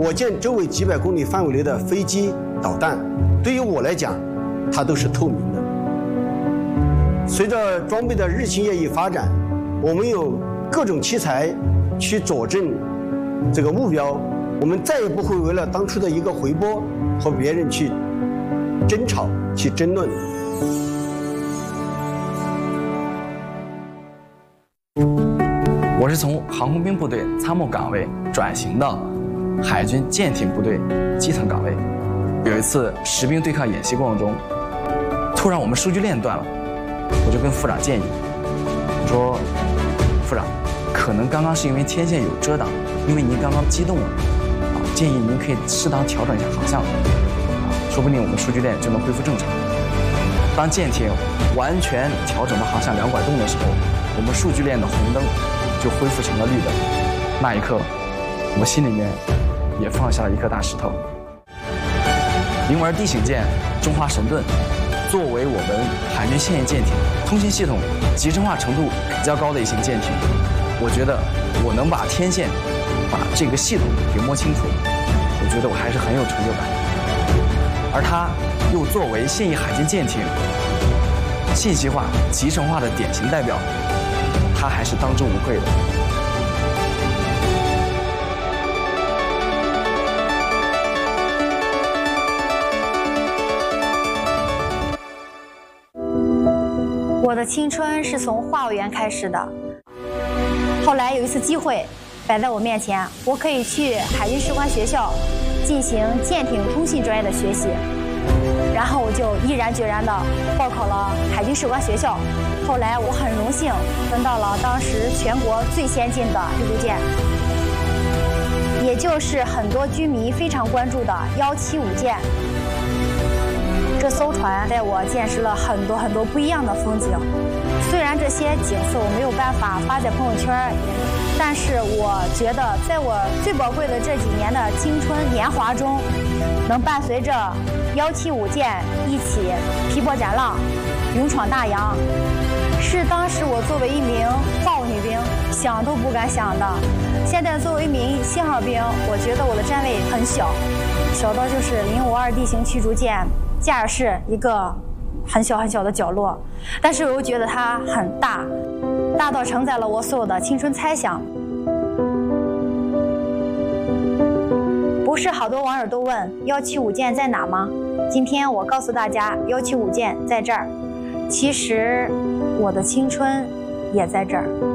我舰周围几百公里范围内的飞机、导弹，对于我来讲，它都是透明的。随着装备的日新月异发展，我们有各种器材去佐证这个目标，我们再也不会为了当初的一个回波和别人去争吵、去争论。 我是从航空兵部队参谋岗位转型到海军舰艇部队基层岗位。有一次实兵对抗演习过程中，突然我们数据链断了，我就跟副长建议，我说：“副长，可能刚刚是因为天线有遮挡，因为您刚刚机动了，建议您可以适当调整一下航向，说不定我们数据链就能恢复正常。”当舰艇完全调整到航向2拐洞的时候，我们数据链的红灯就恢复成了绿灯。那一刻，我心里面也放下了一颗大石头。灵玩地形舰中华神盾，作为我们海军现役舰艇通信系统集成化程度比较高的一型舰艇，我觉得我能把天线、把这个系统给摸清楚，我觉得我还是很有成就感的。而它又作为现役海军舰艇信息化、集成化的典型代表，它还是当之无愧的。 我的青春是从话务员开始的，后来有一次机会摆在我面前，我可以去海军士官学校进行舰艇通信专业的学习，然后我就毅然决然地报考了海军士官学校。后来我很荣幸分到了当时全国最先进的驱逐舰，也就是很多军迷非常关注的175舰。这艘船带我见识了很多不一样的风景，虽然这些景色我没有办法发在朋友圈，但是我觉得在我最宝贵的这几年的青春年华中，能伴随着175舰一起劈波斩浪、勇闯大洋，是当时我作为一名话务女兵想都不敢想的。现在作为一名信号兵，我觉得我的站位很小，小到就是052地形驱逐舰驾驶室一个很小的角落，但是我又觉得它很大，大到承载了我所有的青春猜想。不是好多网友都问175舰在哪吗？今天我告诉大家，175舰在这儿。其实我的青春也在这儿。